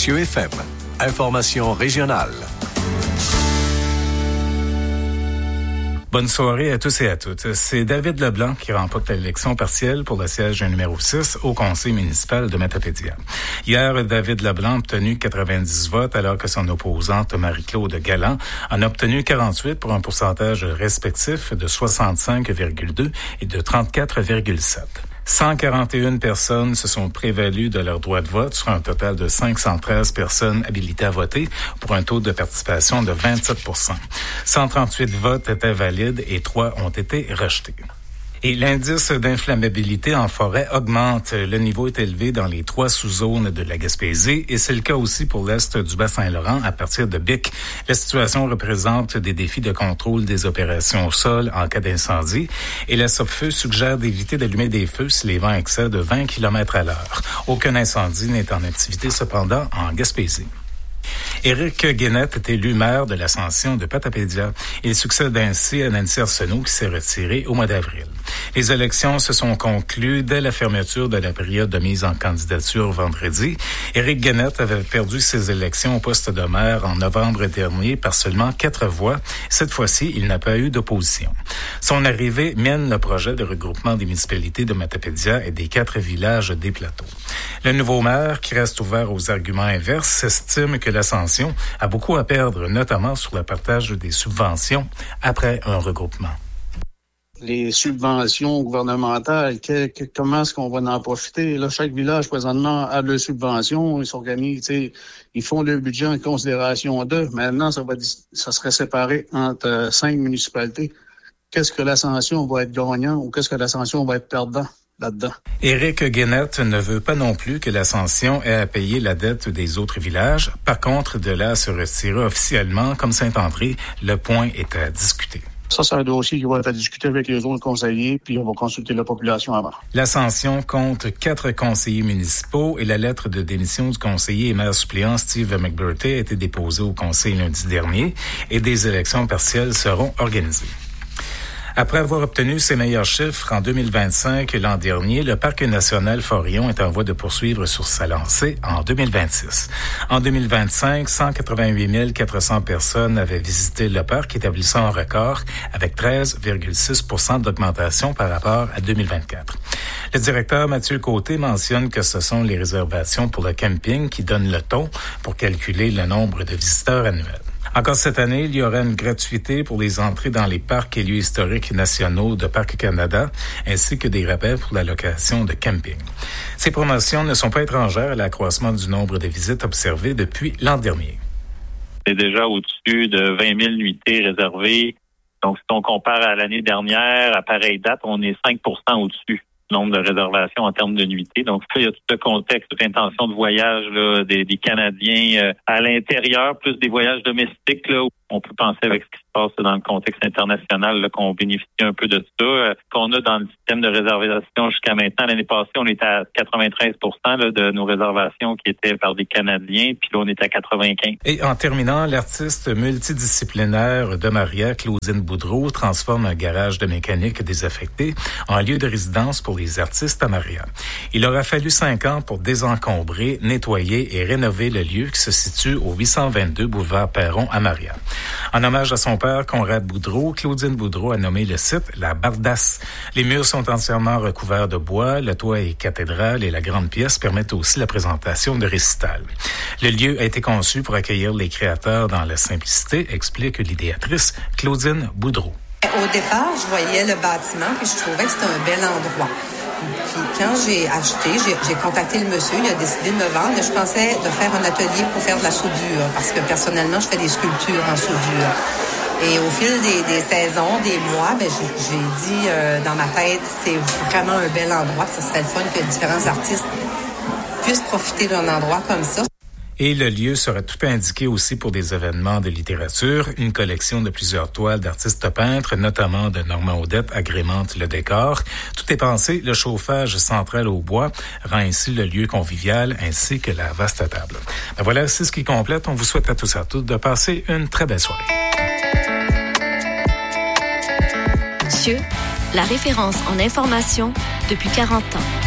Monsieur FM. Information régionale. Bonne soirée à tous et à toutes. C'est David Leblanc qui remporte l'élection partielle pour le siège numéro 6 au conseil municipal de Matapédia. Hier, David Leblanc a obtenu 90 votes alors que son opposante Marie-Claude Galland en a obtenu 48 pour un pourcentage respectif de 65,2 et de 34,7. 141 personnes se sont prévalues de leur droit de vote sur un total de 513 personnes habilitées à voter pour un taux de participation de 27%. 138 votes étaient valides et 3 ont été rejetés. Et l'indice d'inflammabilité en forêt augmente. Le niveau est élevé dans les 3 sous-zones de la Gaspésie et c'est le cas aussi pour l'est du Bas-Saint-Laurent à partir de Bic. La situation représente des défis de contrôle des opérations au sol en cas d'incendie et la SOPFEU suggère d'éviter d'allumer des feux si les vents excèdent de 20 km à l'heure. Aucun incendie n'est en activité cependant en Gaspésie. Éric Guénette est élu maire de l'Ascension de Matapédia. Il succède ainsi à Nancy Arsenault qui s'est retirée au mois d'avril. Les élections se sont conclues dès la fermeture de la période de mise en candidature vendredi. Éric Guénette avait perdu ses élections au poste de maire en novembre dernier par seulement 4 voix. Cette fois-ci, il n'a pas eu d'opposition. Son arrivée mène le projet de regroupement des municipalités de Matapédia et des 4 villages des plateaux. Le nouveau maire, qui reste ouvert aux arguments inverses, estime que l'Ascension a beaucoup à perdre, notamment sur le partage des subventions après un regroupement. Les subventions gouvernementales, comment est-ce qu'on va en profiter? Là, chaque village, présentement, a leurs subventions, ils s'organisent, ils font leur budget en considération d'eux. Maintenant, ça serait séparé entre 5 municipalités. Qu'est-ce que l'Ascension va être gagnant ou qu'est-ce que l'Ascension va être perdant là-dedans? Éric Guénette ne veut pas non plus que l'Ascension ait à payer la dette des autres villages. Par contre, de là à se retirer officiellement, comme Saint-André, le point est à discuter. Ça, c'est un dossier qui va être à discuter avec les autres conseillers, puis on va consulter la population avant. L'Ascension compte 4 conseillers municipaux et la lettre de démission du conseiller et maire suppléant Steve McBurty a été déposée au conseil lundi dernier et des élections partielles seront organisées. Après avoir obtenu ses meilleurs chiffres en 2025 l'an dernier, le Parc national Forillon est en voie de poursuivre sur sa lancée en 2026. En 2025, 188 400 personnes avaient visité le parc, établissant un record avec 13,6% d'augmentation par rapport à 2024. Le directeur Mathieu Côté mentionne que ce sont les réservations pour le camping qui donnent le ton pour calculer le nombre de visiteurs annuels. Encore cette année, il y aura une gratuité pour les entrées dans les parcs et lieux historiques nationaux de Parc Canada, ainsi que des rabais pour la location de camping. Ces promotions ne sont pas étrangères à l'accroissement du nombre de visites observées depuis l'an dernier. C'est déjà au-dessus de 20 000 nuitées réservées. Donc, si on compare à l'année dernière, à pareille date, on est 5 % au-dessus du nombre de réservations en termes de nuitées. Donc, il y a tout le contexte, toute l'intention de voyage là, des Canadiens à l'intérieur, plus des voyages domestiques, là, où on peut penser avec ce qui se passe dans le contexte international, là, qu'on bénéficie un peu de ça. Qu'on a dans le système de réservation jusqu'à maintenant. L'année passée, on était à 93 % là, de nos réservations qui étaient par des Canadiens, puis là, on est à 95. Et en terminant, l'artiste multidisciplinaire de Maria, Claudine Boudreau, transforme un garage de mécanique désaffecté en lieu de résidence pour les artistes à Maria. Il aura fallu 5 ans pour désencombrer, nettoyer et rénover le lieu qui se situe au 822 boulevard Perron à Maria. En hommage à son père, Conrad Boudreau, Claudine Boudreau a nommé le site la Bardasse. Les murs sont entièrement recouverts de bois, le toit est cathédrale et la grande pièce permettent aussi la présentation de récitals. Le lieu a été conçu pour accueillir les créateurs dans la simplicité, explique l'idéatrice Claudine Boudreau. Au départ, je voyais le bâtiment puis je trouvais que c'était un bel endroit. Puis quand j'ai acheté, j'ai contacté le monsieur, il a décidé de me vendre. Je pensais de faire un atelier pour faire de la soudure parce que personnellement, je fais des sculptures en soudure. Et au fil des saisons, des mois, j'ai dit dans ma tête, c'est vraiment un bel endroit. Ça serait le fun que différents artistes puissent profiter d'un endroit comme ça. Et le lieu sera tout indiqué aussi pour des événements de littérature. Une collection de plusieurs toiles d'artistes peintres, notamment de Normand Audette, agrémente le décor. Tout est pensé, le chauffage central au bois rend ainsi le lieu convivial ainsi que la vaste table. Voilà, c'est ce qui complète. On vous souhaite à tous et à toutes de passer une très belle soirée. Thieu, la référence en information depuis 40 ans.